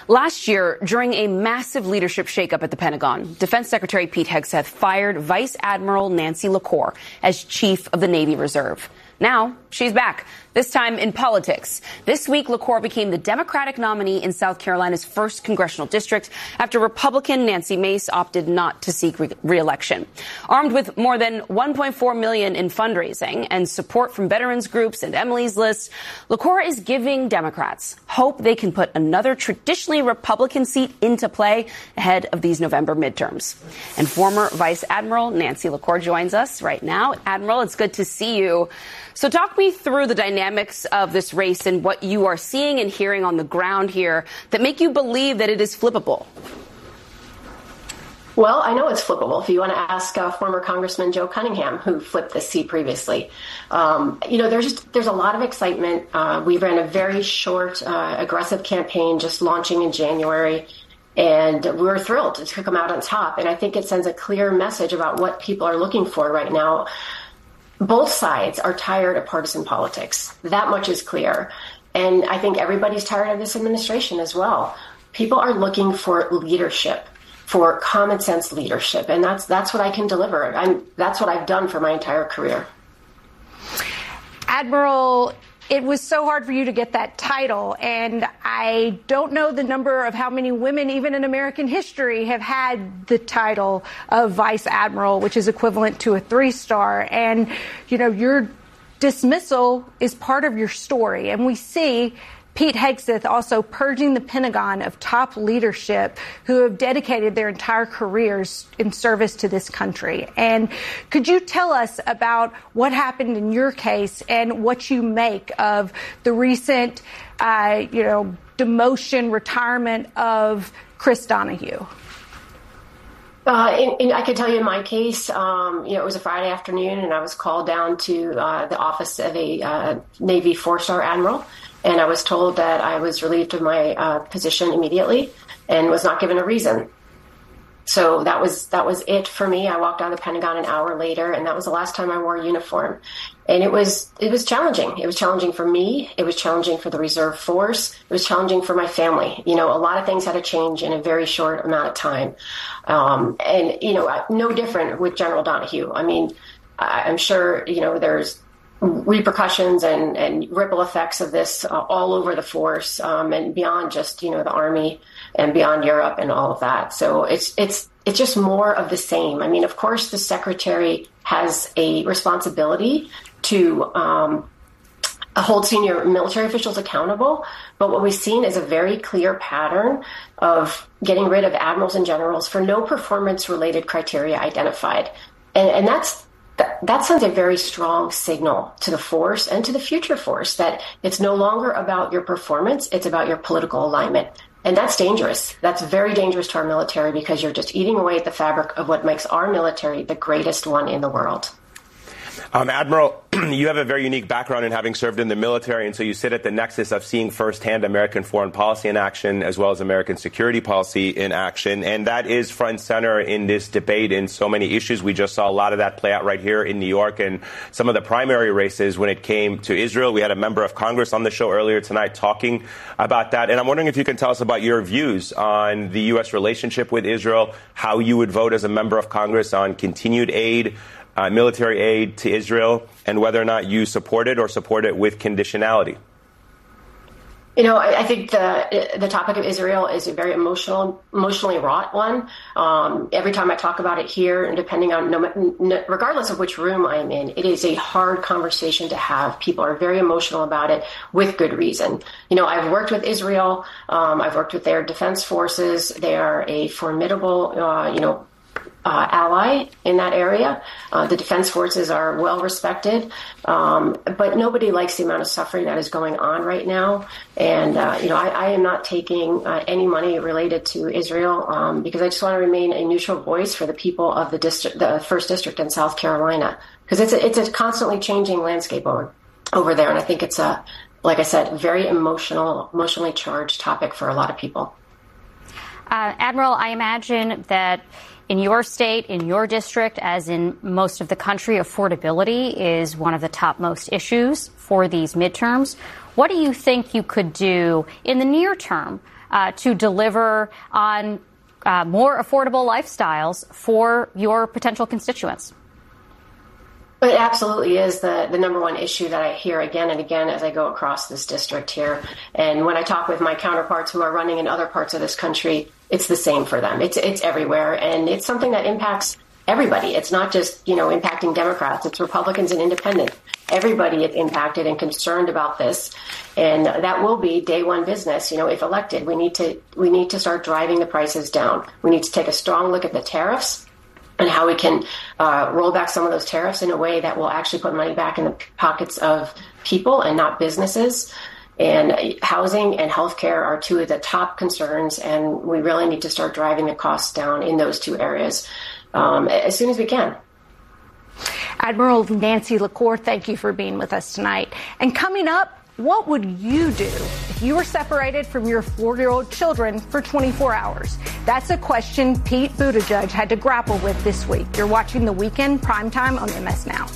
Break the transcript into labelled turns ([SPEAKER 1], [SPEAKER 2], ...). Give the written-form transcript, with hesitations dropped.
[SPEAKER 1] Last year, during a massive leadership shakeup at the Pentagon, Defense Secretary Pete Hegseth fired Vice Admiral Nancy LaCour as Chief of the Navy Reserve. Now, she's back, this time in politics. This week, LaCour became the Democratic nominee in South Carolina's 1st congressional district after Republican Nancy Mace opted not to seek re-election. Armed with more than $1.4 million in fundraising and support from veterans groups and Emily's List, LaCour is giving Democrats hope they can put another traditionally Republican seat into play ahead of these November midterms. And former Vice Admiral Nancy LaCour joins us right now. Admiral, it's good to see you. So talk me through the dynamics of this race and what you are seeing and hearing on the ground here that make you believe that it is flippable.
[SPEAKER 2] Well, I know it's flippable. If you want to ask former Congressman Joe Cunningham, who flipped this seat previously, there's a lot of excitement. We ran a very short, aggressive campaign just launching in January. And we were thrilled to come out on top. And I think it sends a clear message about what people are looking for right now. Both sides are tired of partisan politics. That much is clear. And I think everybody's tired of this administration as well. People are looking for leadership, for common sense leadership. And that's what I can deliver. That's what I've done for my entire career.
[SPEAKER 3] Admiral, it was so hard for you to get that title, and I don't know the number of how many women, even in American history, have had the title of Vice Admiral, which is equivalent to a 3-star. And, your dismissal is part of your story. And we see Pete Hegseth also purging the Pentagon of top leadership who have dedicated their entire careers in service to this country. And could you tell us about what happened in your case and what you make of the recent, demotion, retirement of Chris Donahue?
[SPEAKER 2] I can tell you in my case, it was a Friday afternoon and I was called down to the office of a Navy 4-star admiral. And I was told that I was relieved of my position immediately and was not given a reason. So that was it for me. I walked out of the Pentagon an hour later, and that was the last time I wore a uniform. And it was challenging. It was challenging for me. It was challenging for the reserve force. It was challenging for my family. A lot of things had to change in a very short amount of time. No different with General Donahue. I mean, I'm sure, there's repercussions and ripple effects of this all over the force and beyond just the Army and beyond Europe and all of that. So it's just more of the same. I mean, of course, the secretary has a responsibility to hold senior military officials accountable, but what we've seen is a very clear pattern of getting rid of admirals and generals for no performance-related criteria identified, and that sends a very strong signal to the force and to the future force that it's no longer about your performance, it's about your political alignment. And that's dangerous. That's very dangerous to our military because you're just eating away at the fabric of what makes our military the greatest one in the world.
[SPEAKER 4] Admiral, you have a very unique background in having served in the military, and so you sit at the nexus of seeing firsthand American foreign policy in action as well as American security policy in action, and that is front and center in this debate in so many issues. We just saw a lot of that play out right here in New York and some of the primary races when it came to Israel. We had a member of Congress on the show earlier tonight talking about that, and I'm wondering if you can tell us about your views on the U.S. relationship with Israel, how you would vote as a member of Congress on continued aid, military aid to Israel, and whether or not you support it or support it with conditionality.
[SPEAKER 2] I think the topic of Israel is a very emotionally wrought one. Every time I talk about it here, and depending on, regardless of which room I'm in, it is a hard conversation to have. People are very emotional about it with good reason. I've worked with Israel. I've worked with their defense forces. They are a formidable, ally in that area. The defense forces are well respected, but nobody likes the amount of suffering that is going on right now. And, I am not taking any money related to Israel because I just want to remain a neutral voice for the people of the 1st District in South Carolina, because it's a constantly changing landscape over there. And I think it's like I said, very emotionally charged topic for a lot of people.
[SPEAKER 5] Admiral, I imagine that In your state, in your district, as in most of the country, affordability is one of the topmost issues for these midterms. What do you think you could do in the near term to deliver on more affordable lifestyles for your potential constituents?
[SPEAKER 2] It absolutely is the number one issue that I hear again and again as I go across this district here. And when I talk with my counterparts who are running in other parts of this country, it's the same for them. It's everywhere. And it's something that impacts everybody. It's not just, impacting Democrats. It's Republicans and independents. Everybody is impacted and concerned about this. And that will be day one business. If elected, we need to start driving the prices down. We need to take a strong look at the tariffs and how we can roll back some of those tariffs in a way that will actually put money back in the pockets of people and not businesses. And housing and healthcare are two of the top concerns, and we really need to start driving the costs down in those two areas as soon as we can.
[SPEAKER 3] Admiral Nancy LaCour, thank you for being with us tonight. And coming up, what would you do if you were separated from your 4-year-old children for 24 hours? That's a question Pete Buttigieg had to grapple with this week. You're watching The Weekend Primetime on MS Now.